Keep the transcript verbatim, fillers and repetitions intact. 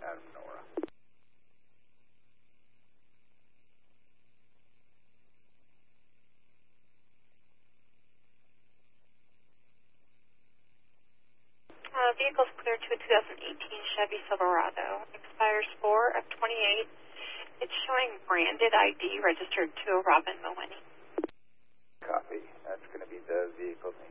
Adam Nora. Uh, vehicle's clear to a two thousand eighteen Chevy Silverado. Expires four of twenty-eight. It's showing branded I D registered to a Robin Maloney. Copy. That's going to be the vehicle name.